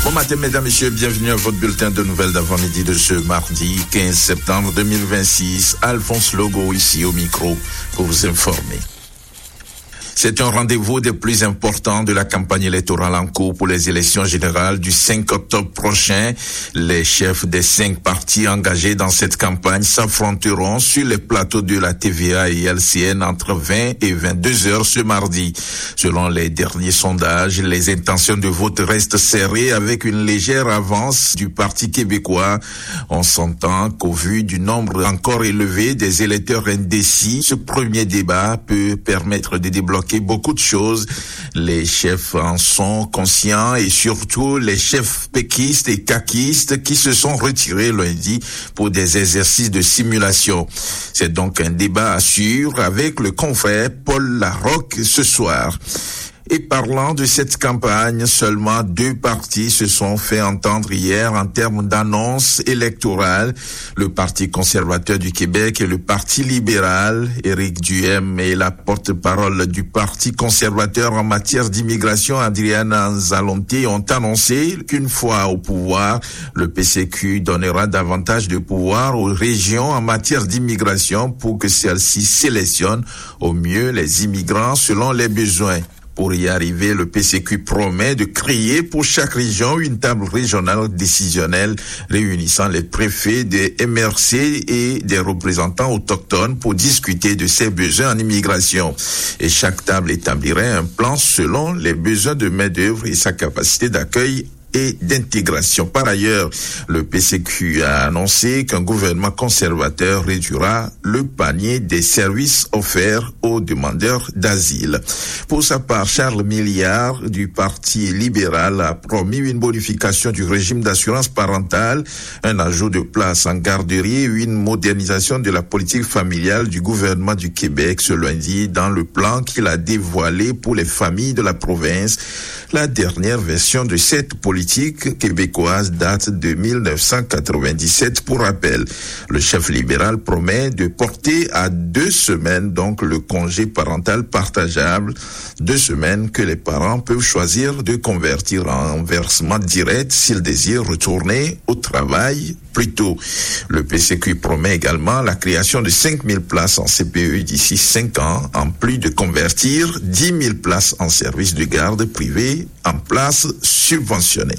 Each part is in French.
Bon matin, mesdames, messieurs, bienvenue à votre bulletin de nouvelles d'avant-midi de ce mardi 15 septembre 2026. Alphonse Logo ici au micro pour vous informer. C'est un rendez-vous des plus importants de la campagne électorale en cours pour les élections générales du 5 octobre prochain. Les chefs des 5 partis engagés dans cette campagne s'affronteront sur les plateaux de la TVA et LCN entre 20 et 22 heures ce mardi. Selon les derniers sondages, les intentions de vote restent serrées avec une légère avance du Parti québécois. On s'entend qu'au vu du nombre encore élevé des électeurs indécis, ce premier débat peut permettre de débloquer beaucoup de choses. Les chefs en sont conscients et surtout les chefs péquistes et caquistes qui se sont retirés lundi pour des exercices de simulation. C'est donc un débat à suivre avec le confrère Paul Larocque ce soir. Et parlant de cette campagne, seulement 2 partis se sont fait entendre hier en termes d'annonces électorales. Le Parti conservateur du Québec et le Parti libéral. Éric Duhem est la porte-parole du Parti conservateur en matière d'immigration, Adriana Zalonté, ont annoncé qu'une fois au pouvoir, le PCQ donnera davantage de pouvoir aux régions en matière d'immigration pour que celles-ci sélectionnent au mieux les immigrants selon les besoins. Pour y arriver, le PCQ promet de créer pour chaque région une table régionale décisionnelle réunissant les préfets des MRC et des représentants autochtones pour discuter de ses besoins en immigration. Et chaque table établirait un plan selon les besoins de main-d'œuvre et sa capacité d'accueil et d'intégration. Par ailleurs, le PCQ a annoncé qu'un gouvernement conservateur réduira le panier des services offerts aux demandeurs d'asile. Pour sa part, Charles Milliard du Parti libéral a promis une bonification du régime d'assurance parentale, un ajout de places en garderie et une modernisation de la politique familiale du gouvernement du Québec ce lundi dans le plan qu'il a dévoilé pour les familles de la province. La dernière version de cette politique québécoise date de 1997. Pour rappel, le chef libéral promet de porter à 2 semaines donc le congé parental partageable, 2 semaines que les parents peuvent choisir de convertir en versement direct s'ils désirent retourner au travail plus tôt. Le PCQ promet également la création de 5 000 places en CPE d'ici 5 ans, en plus de convertir 10 000 places en service de garde privé en places subventionnées.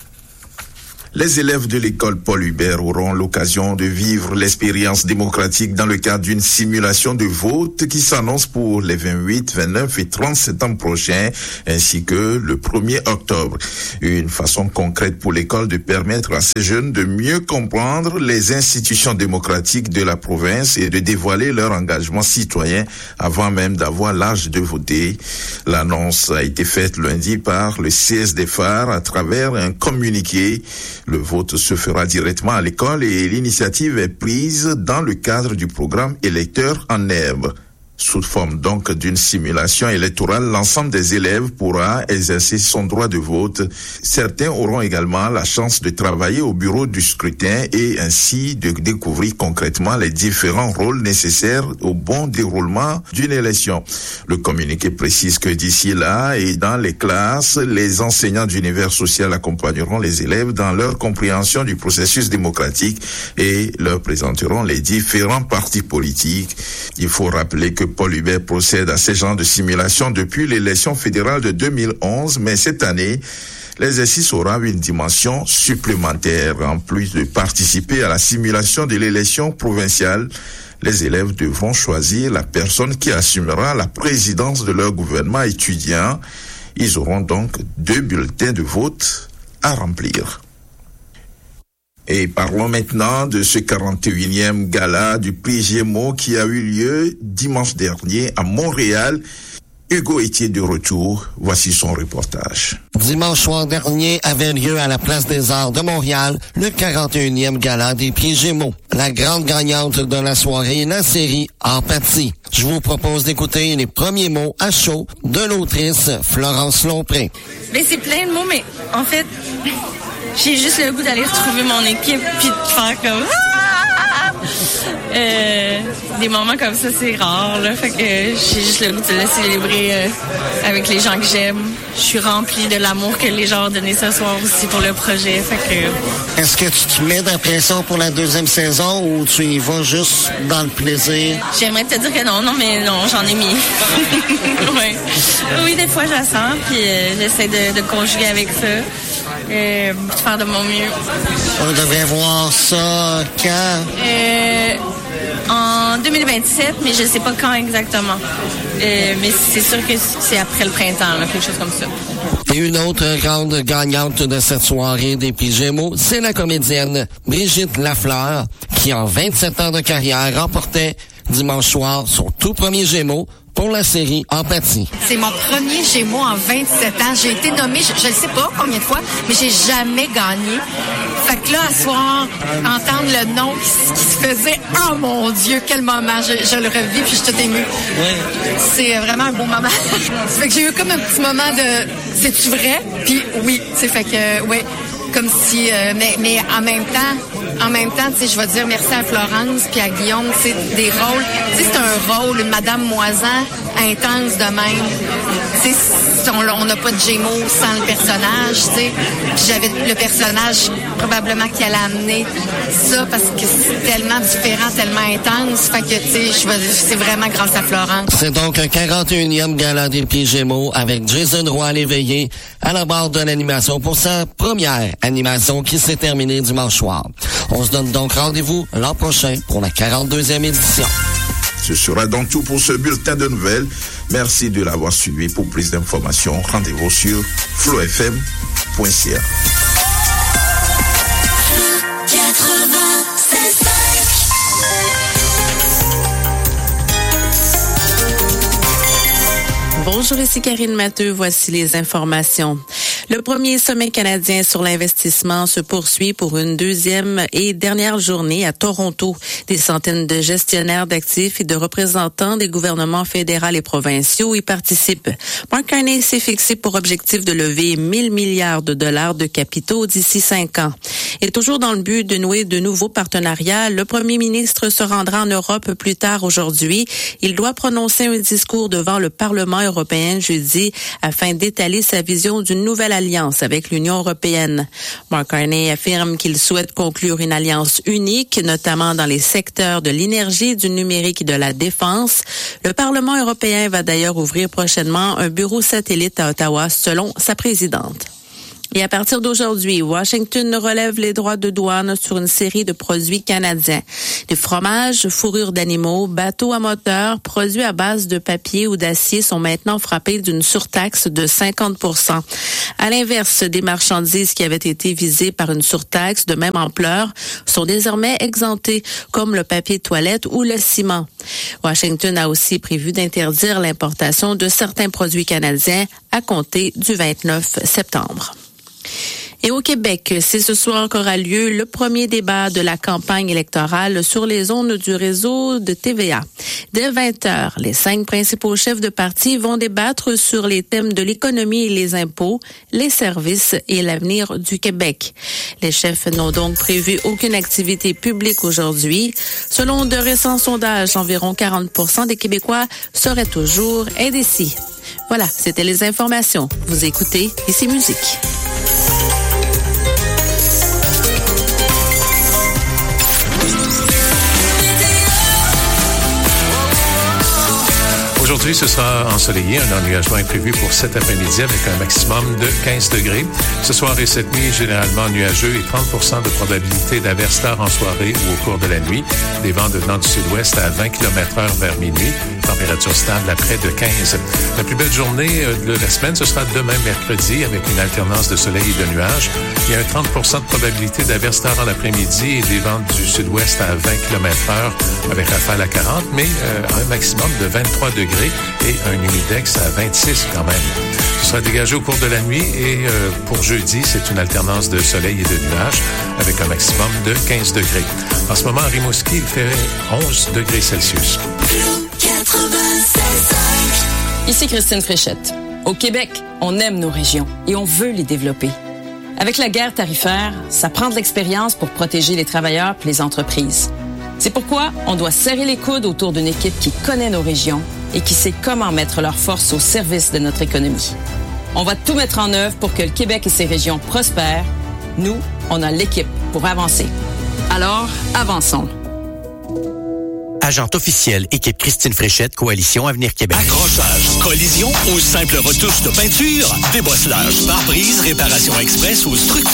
Les élèves de l'école Paul Hubert auront l'occasion de vivre l'expérience démocratique dans le cadre d'une simulation de vote qui s'annonce pour les 28, 29 et 30 septembre prochains, ainsi que le 1er octobre. Une façon concrète pour l'école de permettre à ces jeunes de mieux comprendre les institutions démocratiques de la province et de dévoiler leur engagement citoyen avant même d'avoir l'âge de voter. L'annonce a été faite lundi par le CSDFAR à travers un communiqué. Le vote se fera directement à l'école et l'initiative est prise dans le cadre du programme électeur en herbe. Sous forme donc d'une simulation électorale, l'ensemble des élèves pourra exercer son droit de vote. Certains auront également la chance de travailler au bureau du scrutin et ainsi de découvrir concrètement les différents rôles nécessaires au bon déroulement d'une élection. Le communiqué précise que d'ici là et dans les classes, les enseignants d'univers social accompagneront les élèves dans leur compréhension du processus démocratique et leur présenteront les différents partis politiques. Il faut rappeler que Paul Hubert procède à ces genres de simulation depuis l'élection fédérale de 2011, mais cette année, l'exercice aura une dimension supplémentaire. En plus de participer à la simulation de l'élection provinciale, les élèves devront choisir la personne qui assumera la présidence de leur gouvernement étudiant. Ils auront donc 2 bulletins de vote à remplir. Et parlons maintenant de ce 41e gala du prix Gémeaux qui a eu lieu dimanche dernier à Montréal. Hugo Etier de retour, voici son reportage. Dimanche soir dernier avait lieu à la Place des Arts de Montréal le 41e gala des prix Gémeaux. La grande gagnante de la soirée, la série Empathie. Je vous propose d'écouter les premiers mots à chaud de l'autrice Florence Lompré. Mais c'est plein de mots, mais en fait, j'ai juste le goût d'aller retrouver mon équipe puis de faire comme Des moments comme ça, c'est rare, là. Fait que j'ai juste le goût de le célébrer avec les gens que j'aime. Je suis remplie de l'amour que les gens ont donné ce soir aussi pour le projet. Fait que... Est-ce que tu te mets de la pression pour la deuxième saison ou tu y vas juste dans le plaisir? J'aimerais te dire que non, mais non, j'en ai mis. Ouais. Oui, des fois, je la sens, puis j'essaie de conjuguer avec ça. De faire de mon mieux. On devrait voir ça quand? En 2027, mais je sais pas quand exactement. Mais c'est sûr que c'est après le printemps, là, quelque chose comme ça. Et une autre grande gagnante de cette soirée des Prix Gémeaux, c'est la comédienne Brigitte Lafleur, qui en 27 ans de carrière remportait dimanche soir son tout premier Gémeaux pour la série Empathie. C'est mon premier Gémeaux en 27 ans. J'ai été nommée, je ne sais pas combien de fois, mais j'ai jamais gagné. Fait que là, à soir, entendre le nom qui se faisait, oh mon Dieu, quel moment. Je le revis, puis je suis toute émue. Ouais. C'est vraiment un beau moment. Fait que j'ai eu comme un petit moment de, c'est-tu vrai? Puis oui, c'est fait que, ouais. Comme si, mais en même temps, tu sais, je vais dire merci à Florence puis à Guillaume, c'est des rôles, tu sais, c'est un rôle, une Madame Moisan intense de même. Tu sais, on n'a pas de Gémeaux sans le personnage, tu sais. Puis j'avais le personnage probablement qui allait amener ça parce que c'est tellement différent, tellement intense. Fait que, tu sais, c'est vraiment grâce à Florence. C'est donc un 41e gala des Prix Gémeaux avec Jason Roy l'éveillé à la barre de l'animation pour sa première animation qui s'est terminée dimanche soir. On se donne donc rendez-vous l'an prochain pour la 42e édition. Ce sera donc tout pour ce bulletin de nouvelles. Merci de l'avoir suivi. Pour plus d'informations, rendez-vous sur flowfm.ca. Bonjour, ici Karine Matteux. Voici les informations. Le premier sommet canadien sur l'investissement se poursuit pour une deuxième et dernière journée à Toronto. Des centaines de gestionnaires d'actifs et de représentants des gouvernements fédéraux et provinciaux y participent. Mark Carney s'est fixé pour objectif de lever 1000 milliards de dollars de capitaux d'ici 5 ans. Et toujours dans le but de nouer de nouveaux partenariats, le premier ministre se rendra en Europe plus tard aujourd'hui. Il doit prononcer un discours devant le Parlement européen jeudi afin d'étaler sa vision d'une nouvelle alliance avec l'Union européenne. Mark Carney affirme qu'il souhaite conclure une alliance unique, notamment dans les secteurs de l'énergie, du numérique et de la défense. Le Parlement européen va d'ailleurs ouvrir prochainement un bureau satellite à Ottawa, selon sa présidente. Et à partir d'aujourd'hui, Washington relève les droits de douane sur une série de produits canadiens. Des fromages, fourrures d'animaux, bateaux à moteur, produits à base de papier ou d'acier sont maintenant frappés d'une surtaxe de 50%. À l'inverse, des marchandises qui avaient été visées par une surtaxe de même ampleur sont désormais exemptées, comme le papier de toilette ou le ciment. Washington a aussi prévu d'interdire l'importation de certains produits canadiens à compter du 29 septembre. Et au Québec, c'est ce soir qu'aura lieu le premier débat de la campagne électorale sur les ondes du réseau de TVA. Dès 20h, les 5 principaux chefs de parti vont débattre sur les thèmes de l'économie et les impôts, les services et l'avenir du Québec. Les chefs n'ont donc prévu aucune activité publique aujourd'hui. Selon de récents sondages, environ 40% des Québécois seraient toujours indécis. Voilà, c'était les informations. Vous écoutez Ici Musique. Aujourd'hui, ce sera ensoleillé. Un ennuagement est prévu pour cet après-midi avec un maximum de 15 degrés. Ce soir et cette nuit, généralement nuageux et 30% de probabilité d'averses tard en soirée ou au cours de la nuit. Des vents devenant du sud-ouest à 20 km/h vers minuit. Température stable à près de 15. La plus belle journée de la semaine, ce sera demain mercredi avec une alternance de soleil et de nuages. Il y a un 30% de probabilité d'averses tard en après-midi et des vents du sud-ouest à 20 km/h avec rafale à 40, mais un maximum de 23 degrés et un humidex à 26 quand même. Ce sera dégagé au cours de la nuit et pour jeudi, c'est une alternance de soleil et de nuages avec un maximum de 15 degrés. En ce moment, à Rimouski, il fait 11 degrés Celsius. Ici Christine Fréchette. Au Québec, on aime nos régions et on veut les développer. Avec la guerre tarifaire, ça prend de l'expérience pour protéger les travailleurs et les entreprises. C'est pourquoi on doit serrer les coudes autour d'une équipe qui connaît nos régions et qui sait comment mettre leurs forces au service de notre économie. On va tout mettre en œuvre pour que le Québec et ses régions prospèrent. Nous, on a l'équipe pour avancer. Alors, avançons. Agente officielle, équipe Christine Fréchette, Coalition Avenir Québec. Accrochage, collision ou simple retouche de peinture, débosselage, pare-brise, réparation express ou structure.